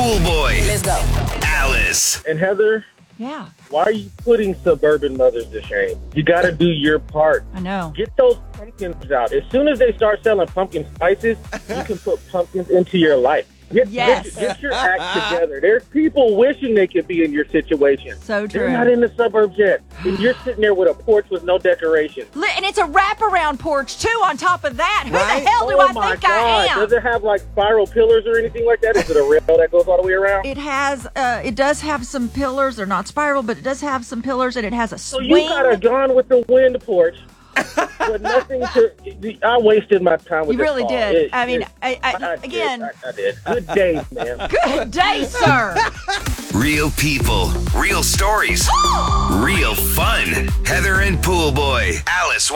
Pool Boy. Let's go. Alice. And Heather, Yeah, why are you putting suburban mothers to shame? You got to do your part. I know. Get those pumpkins out. As soon as they start selling pumpkin spices, you can put pumpkins into your life. Get your act together. There's people wishing they could be in your situation. So true. They're not in the suburbs yet. And you're sitting there with a porch with no decorations. And it's a wraparound porch, too, on top of that. Who the hell do Oh I my think God. I am? Does it have like spiral pillars or anything like that? Is it a rail that goes all the way around? It does have some pillars. They're not spiral, but it does have some pillars, and it has a So swing. you got a Gone with the Wind porch, but nothing to. I wasted my time with You really did. I mean, I did. Good day, man. Good day, sir. Real people, real stories, real fun. Heather and Pool Boy. Alice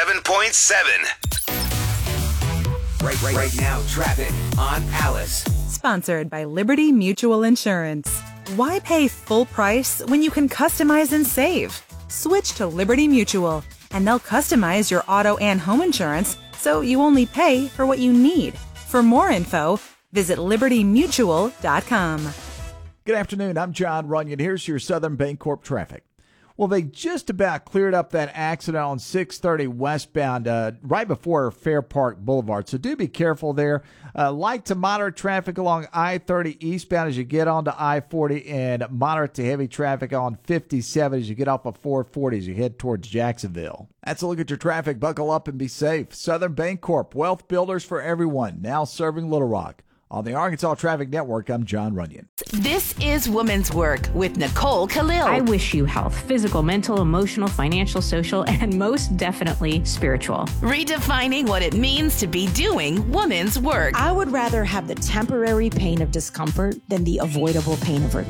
107.7. Right now, traffic on Alice. Sponsored by Liberty Mutual Insurance. Why pay full price when you can customize and save? Switch to Liberty Mutual, and they'll customize your auto and home insurance so you only pay for what you need. For more info, visit libertymutual.com. Good afternoon. I'm John Runyon. Here's your Southern Bancorp traffic. Well, they just about cleared up that accident on 630 westbound right before Fair Park Boulevard. So do be careful there. Light to moderate traffic along I-30 eastbound as you get onto I-40, and moderate to heavy traffic on 57 as you get off of 440 as you head towards Jacksonville. That's a look at your traffic. Buckle up and be safe. Southern Bancorp, wealth builders for everyone, now serving Little Rock. On the Arkansas Traffic Network, I'm John Runyon. This is Women's Work with Nicole Khalil. I wish you health, physical, mental, emotional, financial, social, and most definitely spiritual. Redefining what it means to be doing women's work. I would rather have the temporary pain of discomfort than the avoidable pain of regret.